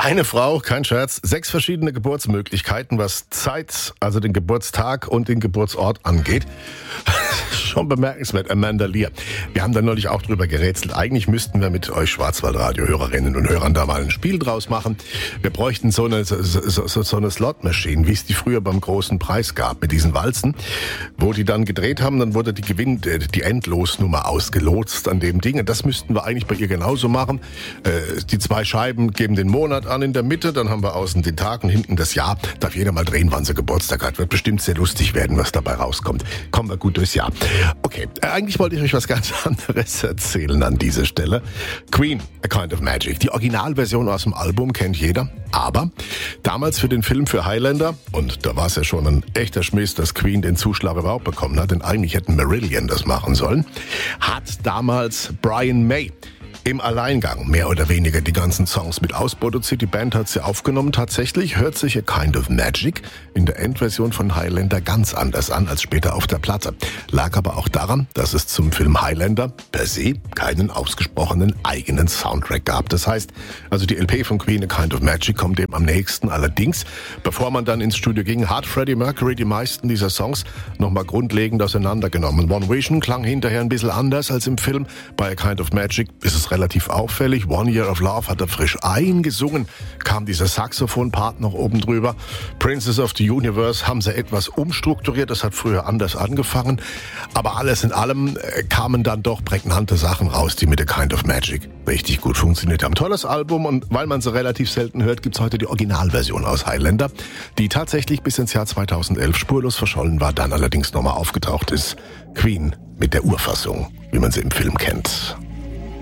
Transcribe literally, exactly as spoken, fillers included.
Eine Frau, kein Scherz, sechs verschiedene Geburtsmöglichkeiten, was Zeit, also den Geburtstag und den Geburtsort angeht. Schon bemerkenswert, Amanda Lear. Wir haben da neulich auch drüber gerätselt. Eigentlich müssten wir mit euch Schwarzwaldradio-Hörerinnen und Hörern da mal ein Spiel draus machen. Wir bräuchten so eine, so, so, so eine Slot-Machine, wie es die früher beim großen Preis gab, mit diesen Walzen, wo die dann gedreht haben, dann wurde die Gewinn, die Endlosnummer ausgelotst an dem Ding. Und das müssten wir eigentlich bei ihr genauso machen. Die zwei Scheiben geben den Monat an in der Mitte, dann haben wir außen den Tag und hinten das Jahr. Darf jeder mal drehen, wann sie Geburtstag hat. Wird bestimmt sehr lustig werden, was dabei rauskommt. Kommen wir gut durchs Jahr. Okay, äh, eigentlich wollte ich euch was ganz anderes erzählen an dieser Stelle. Queen, A Kind of Magic. Die Originalversion aus dem Album kennt jeder. Aber damals für den Film für Highlander, und da war es ja schon ein echter Schmiss, dass Queen den Zuschlag überhaupt bekommen hat, denn eigentlich hätten Marillion das machen sollen, hat damals Brian May im Alleingang mehr oder weniger die ganzen Songs mit ausproduziert. Die Band hat sie aufgenommen. Tatsächlich hört sich A Kind of Magic in der Endversion von Highlander ganz anders an als später auf der Platte. Lag aber auch daran, dass es zum Film Highlander per se keinen ausgesprochenen eigenen Soundtrack gab. Das heißt, also die L P von Queen, A Kind of Magic, kommt dem am nächsten. Allerdings, bevor man dann ins Studio ging, hat Freddie Mercury die meisten dieser Songs nochmal grundlegend auseinandergenommen. One Vision klang hinterher ein bisschen anders als im Film. Bei A Kind of Magic ist es relativ auffällig. One Year of Love hat er frisch eingesungen, kam dieser Saxophon-Part noch oben drüber. Princess of the Universe haben sie etwas umstrukturiert, das hat früher anders angefangen. Aber alles in allem äh, kamen dann doch prägnante Sachen raus, die mit A Kind of Magic richtig gut funktioniert haben. Tolles Album, und weil man sie relativ selten hört, gibt's heute die Originalversion aus Highlander, die tatsächlich bis ins Jahr zweitausendelf spurlos verschollen war, dann allerdings nochmal aufgetaucht ist. Queen mit der Urfassung, wie man sie im Film kennt.